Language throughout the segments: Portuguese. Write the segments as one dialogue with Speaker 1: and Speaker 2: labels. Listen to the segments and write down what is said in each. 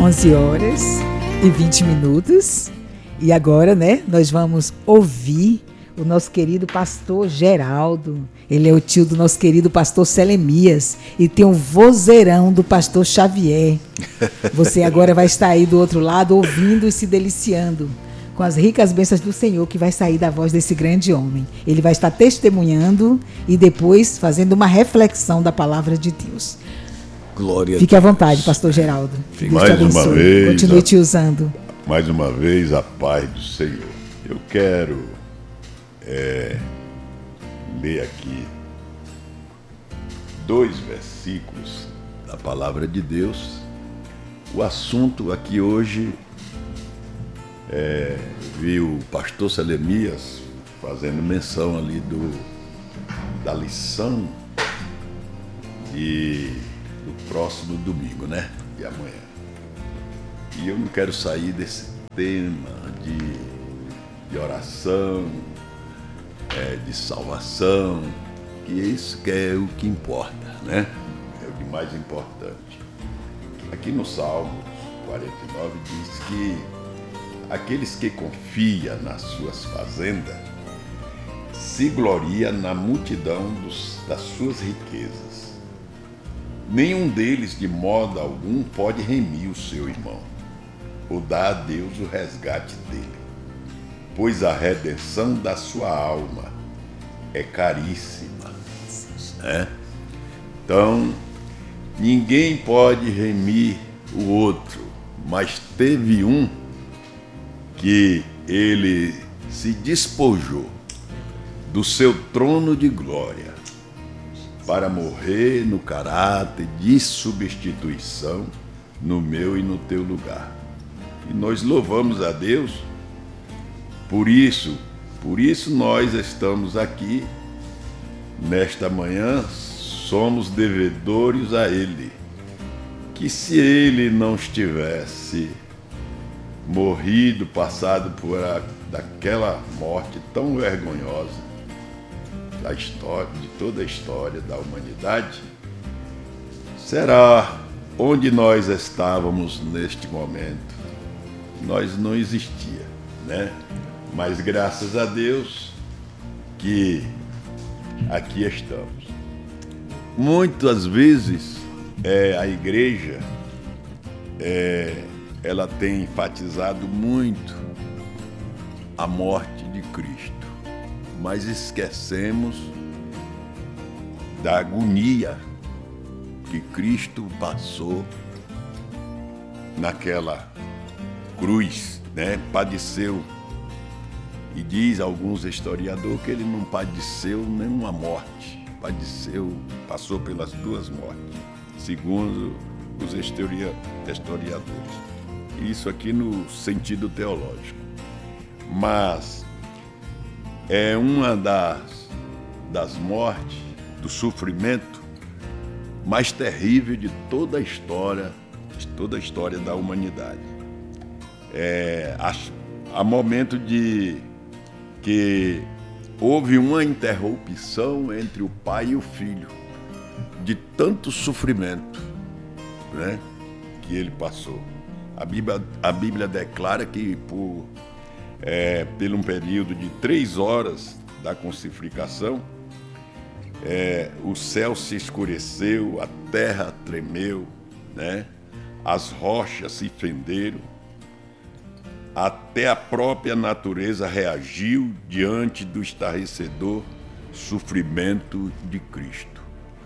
Speaker 1: 11h20. E agora, nós vamos ouvir o nosso querido pastor Geraldo. Ele é o tio do nosso querido pastor Selemias e tem um vozeirão do pastor Xavier. Você agora vai estar aí do outro lado ouvindo e se deliciando com as ricas bênçãos do Senhor que vai sair da voz desse grande homem. Ele vai estar testemunhando e depois fazendo uma reflexão da palavra de Deus.
Speaker 2: Glória
Speaker 1: Fique à vontade, pastor Geraldo.
Speaker 2: Deus mais uma vez.
Speaker 1: Continue te usando.
Speaker 2: Mais uma vez, a paz do Senhor. Eu quero ler aqui 2 versículos da palavra de Deus. O assunto aqui hoje vi o pastor Selemias fazendo menção ali da lição do próximo domingo, de amanhã. E eu não quero sair desse tema de oração, de salvação, que isso que é o que importa, É o de mais importante. Aqui no Salmo 49 diz que aqueles que confiam nas suas fazendas se gloria na multidão das suas riquezas. Nenhum deles, de modo algum, pode remir o seu irmão, ou dar a Deus o resgate dele, pois a redenção da sua alma é caríssima. Então, ninguém pode remir o outro, mas teve um que ele se despojou do seu trono de glória para morrer no caráter de substituição no meu e no teu lugar. E nós louvamos a Deus por isso nós estamos aqui nesta manhã, somos devedores a Ele, que se Ele não estivesse morrido, passado por daquela morte tão vergonhosa de toda a história da humanidade, será onde nós estávamos neste momento. Nós não existia, Mas graças a Deus que aqui estamos. Muitas vezes a igreja ela tem enfatizado muito a morte de Cristo, mas esquecemos da agonia que Cristo passou naquela cruz, padeceu. E diz alguns historiadores que ele não padeceu nenhuma morte, passou pelas 2 mortes, segundo os historiadores. Isso aqui no sentido teológico. Mas é uma das mortes, do sofrimento mais terrível de toda a história da humanidade. Há momento que houve uma interrupção entre o pai e o filho, de tanto sofrimento, que ele passou. A Bíblia declara que por um período de 3 horas da crucificação, o céu se escureceu, a terra tremeu, as rochas se fenderam, até a própria natureza reagiu diante do estarrecedor sofrimento de Cristo.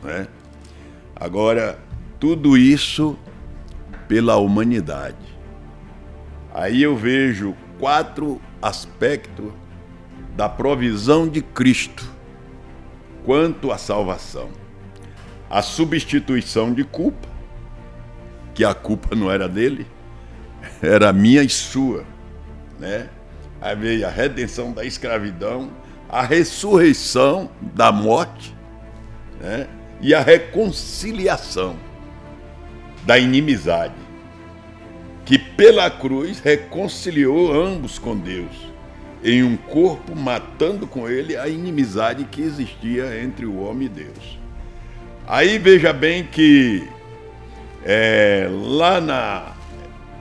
Speaker 2: Agora, tudo isso pela humanidade. Aí eu vejo 4 aspectos da provisão de Cristo quanto à salvação. A substituição de culpa, que a culpa não era dele, era minha e sua, Aí veio a redenção da escravidão, a ressurreição da morte, e a reconciliação da inimizade, que pela cruz reconciliou ambos com Deus, em um corpo, matando com ele a inimizade que existia entre o homem e Deus. Aí veja bem que lá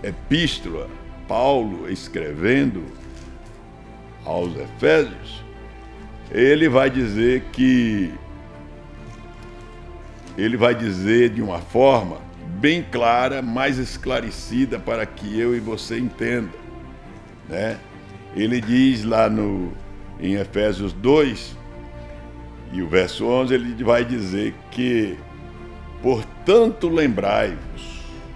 Speaker 2: epístola, Paulo escrevendo aos Efésios, ele vai dizer de uma forma bem clara, mais esclarecida para que eu e você entenda, né? Ele diz lá em Efésios 2, e o verso 11, ele vai dizer que, portanto, lembrai-vos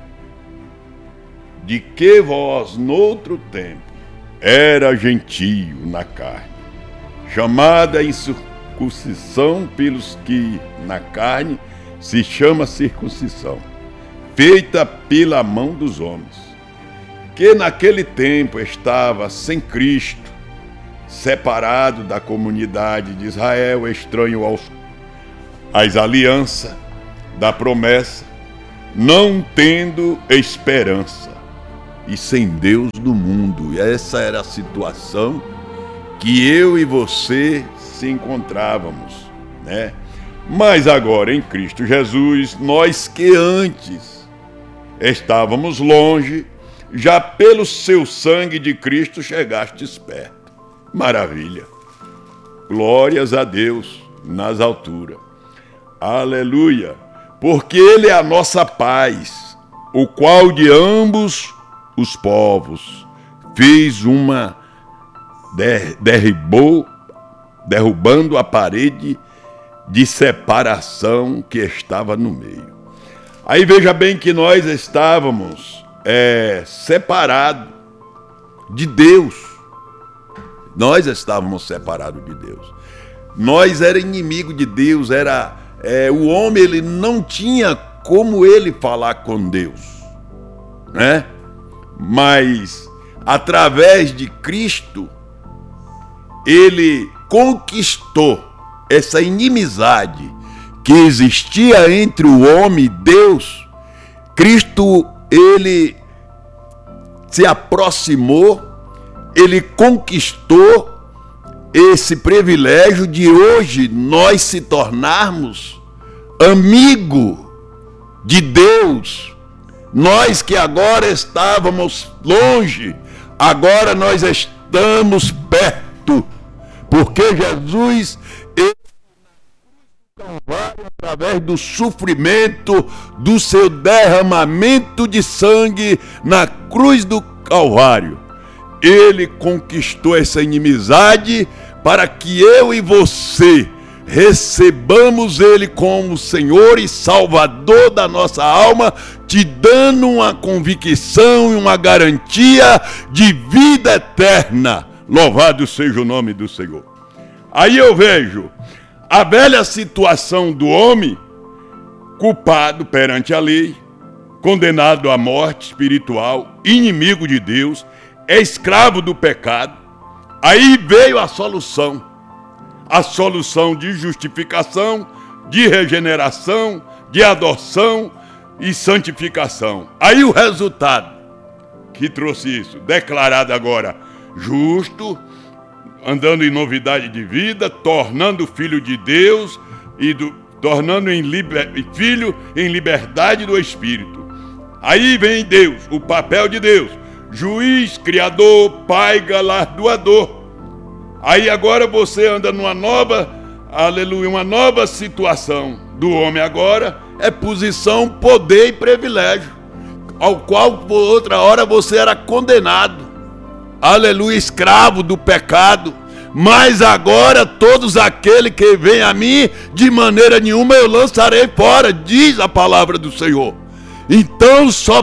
Speaker 2: de que vós, noutro tempo, era gentio na carne, chamada incircuncisão pelos que na carne se chama circuncisão, feita pela mão dos homens, que naquele tempo estava sem Cristo, separado da comunidade de Israel, estranho às alianças da promessa, não tendo esperança e sem Deus no mundo. E essa era a situação que eu e você se encontrávamos, né? Mas agora em Cristo Jesus, nós que antes estávamos longe, já pelo seu sangue de Cristo chegastes perto. Maravilha! Glórias a Deus nas alturas. Aleluia! Porque Ele é a nossa paz, o qual de ambos os povos fez uma derrubando a parede de separação que estava no meio. Aí veja bem que nós estávamos separados de Deus. Nós estávamos separados de Deus. Nós era inimigo de Deus. O homem, ele não tinha como ele falar com Deus, né? Mas através de Cristo, ele conquistou essa inimizade que existia entre o homem e Deus. Cristo, ele se aproximou, ele conquistou esse privilégio de hoje nós se tornarmos amigo de Deus. Nós que agora estávamos longe, agora nós estamos perto, porque Jesus, através do sofrimento, do seu derramamento de sangue na cruz do Calvário, ele conquistou essa inimizade para que eu e você recebamos ele como Senhor e Salvador da nossa alma, te dando uma convicção e uma garantia de vida eterna. Louvado seja o nome do Senhor. Aí eu vejo a velha situação do homem, culpado perante a lei, condenado à morte espiritual, inimigo de Deus, escravo do pecado. Aí veio a solução de justificação, de regeneração, de adoção e santificação. Aí o resultado que trouxe isso, declarado agora justo, andando em novidade de vida, tornando filho de Deus e tornando filho em liberdade do Espírito. Aí vem Deus, o papel de Deus, juiz, criador, pai, galardoador. Aí agora você anda numa nova, aleluia, uma nova situação do homem agora, é posição, poder e privilégio, ao qual por outra hora você era condenado, aleluia, escravo do pecado. Mas agora todos aqueles que vêm a mim, de maneira nenhuma eu lançarei fora, diz a palavra do Senhor. Então só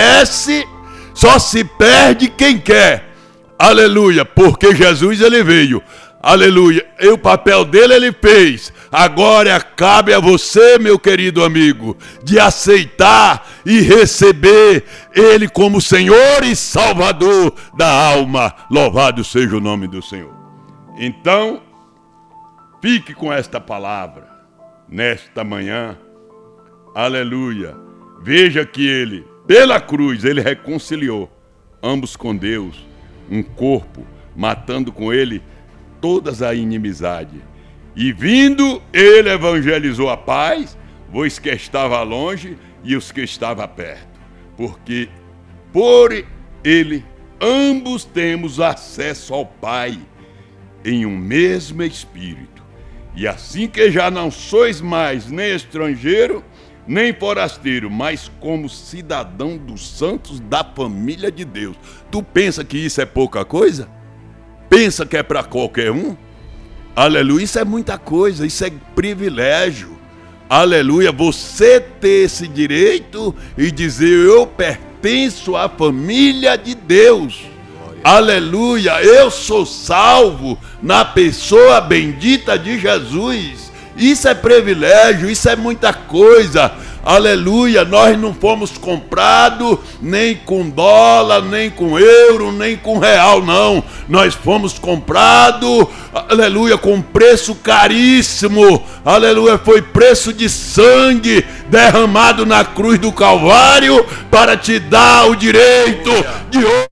Speaker 2: se perde quem quer, aleluia, porque Jesus ele veio, aleluia, e o papel dele ele fez. Agora cabe a você, meu querido amigo, de aceitar e receber ele como Senhor e Salvador da alma. Louvado seja o nome do Senhor. Então, fique com esta palavra nesta manhã, aleluia. Veja que ele, pela cruz, ele reconciliou ambos com Deus, um corpo, matando com ele todas a inimizade. E vindo, ele evangelizou a paz, os que estavam longe e os que estavam perto. Porque por ele ambos temos acesso ao Pai em um mesmo Espírito. E assim que já não sois mais nem estrangeiro, nem forasteiro, mas como cidadão dos santos da família de Deus. Tu pensa que isso é pouca coisa? Pensa que é para qualquer um? Aleluia, isso é muita coisa, isso é privilégio. Aleluia, você ter esse direito e dizer: eu pertenço à família de Deus. Aleluia, eu sou salvo na pessoa bendita de Jesus. Isso é privilégio, isso é muita coisa. Aleluia, nós não fomos comprados nem com dólar, nem com euro, nem com real, não. Nós fomos comprados, aleluia, com preço caríssimo. Aleluia, foi preço de sangue derramado na cruz do Calvário para te dar o direito de hoje.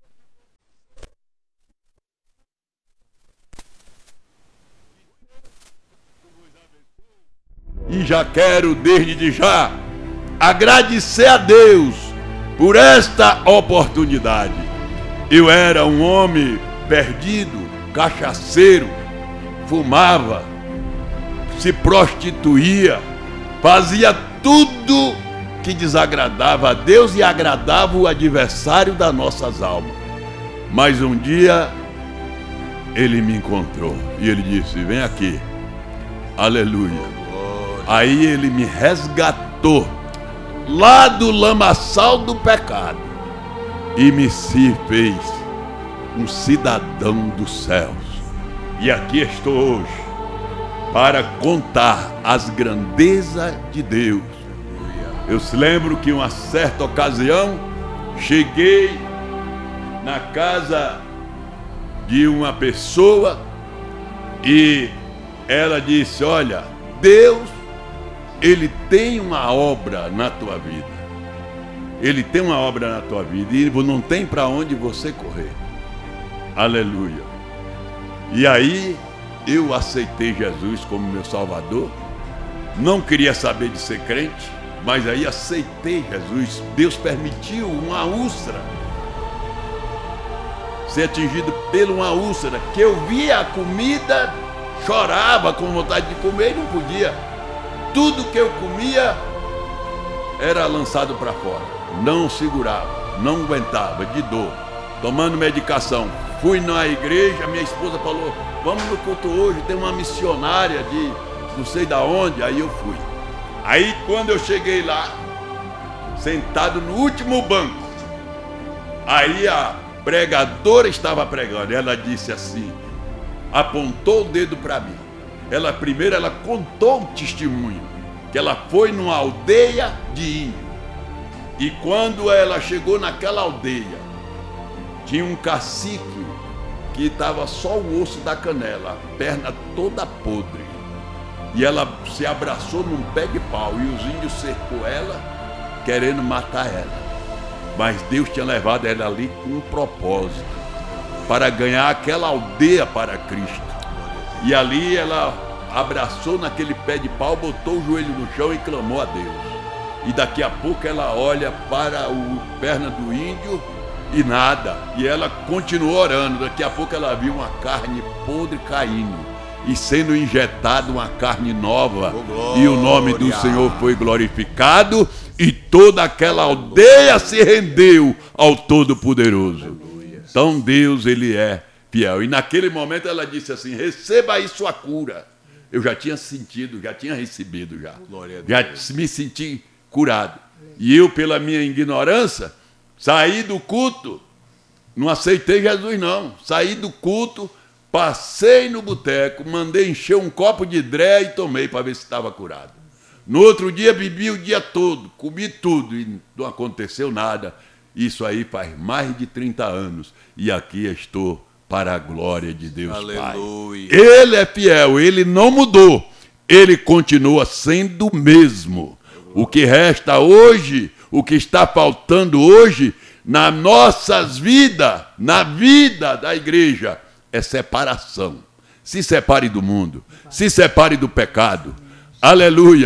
Speaker 2: E já quero desde já agradecer a Deus por esta oportunidade. Eu era um homem perdido, cachaceiro, fumava, se prostituía, fazia tudo que desagradava a Deus e agradava o adversário das nossas almas. Mas um dia ele me encontrou e ele disse: vem aqui. Aleluia. Aí ele me resgatou lá do lamaçal do pecado e me se fez um cidadão dos céus. E aqui estou hoje para contar as grandezas de Deus. Eu se lembro que uma certa ocasião cheguei na casa de uma pessoa e ela disse: olha, Deus, Ele tem uma obra na tua vida. Ele tem uma obra na tua vida e não tem para onde você correr. Aleluia. E aí eu aceitei Jesus como meu Salvador. Não queria saber de ser crente, mas aí aceitei Jesus. Deus permitiu uma úlcera, ser atingido por uma úlcera, que eu via a comida, chorava com vontade de comer e não podia. Tudo que eu comia era lançado para fora. Não segurava, não aguentava, de dor. Tomando medicação. Fui na igreja, minha esposa falou: vamos no culto hoje, tem uma missionária de não sei da onde. Aí eu fui. Aí quando eu cheguei lá, sentado no último banco, aí a pregadora estava pregando. Ela disse assim, apontou o dedo para mim. Primeiro ela contou um testemunho, que ela foi numa aldeia de índio. E quando ela chegou naquela aldeia, tinha um cacique que estava só o osso da canela, a perna toda podre. E ela se abraçou num pé de pau e os índios cercou ela, querendo matar ela. Mas Deus tinha levado ela ali com um propósito, para ganhar aquela aldeia para Cristo. E ali ela abraçou naquele pé de pau, botou o joelho no chão e clamou a Deus. E daqui a pouco ela olha para o perna do índio e nada. E ela continuou orando. Daqui a pouco ela viu uma carne podre caindo e sendo injetada uma carne nova. E o nome do Senhor foi glorificado e toda aquela aldeia se rendeu ao Todo-Poderoso. Então Deus, Ele é fiel. E naquele momento ela disse assim: receba aí sua cura. Eu já tinha sentido, já tinha recebido já. Já me senti curado. E eu, pela minha ignorância, saí do culto, não aceitei Jesus não. Saí do culto, passei no boteco, mandei encher um copo de dré e tomei para ver se estava curado. No outro dia bebi o dia todo, comi tudo e não aconteceu nada. Isso aí faz mais de 30 anos. E aqui estou para a glória de Deus. Aleluia. Pai. Ele é fiel, Ele não mudou. Ele continua sendo o mesmo. O que resta hoje, o que está faltando hoje, nas nossas vidas, na vida da igreja, é separação. Se separe do mundo, se separe do pecado. Aleluia.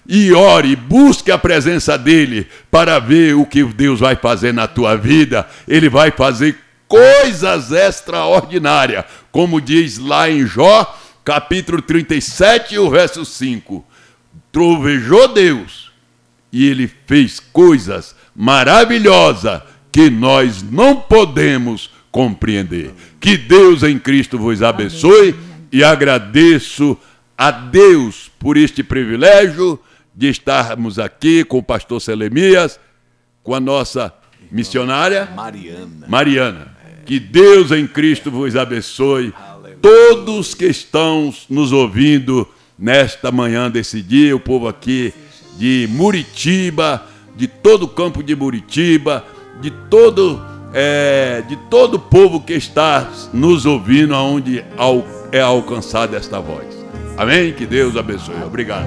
Speaker 2: e ore, busque a presença dele para ver o que Deus vai fazer na tua vida. Ele vai fazer coisas extraordinárias, como diz lá em Jó, capítulo 37, o verso 5. Trovejou Deus e ele fez coisas maravilhosas que nós não podemos compreender. Que Deus em Cristo vos abençoe. E agradeço a Deus por este privilégio de estarmos aqui com o pastor Selemias, com a nossa missionária Mariana. Que Deus em Cristo vos abençoe. Todos que estão nos ouvindo nesta manhã desse dia, o povo aqui de Muritiba, de todo o campo de Muritiba, de todo o povo que está nos ouvindo, aonde é alcançada esta voz. Amém? Que Deus abençoe. Obrigado.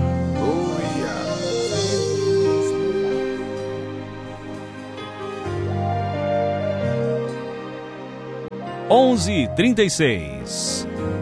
Speaker 3: 11h36.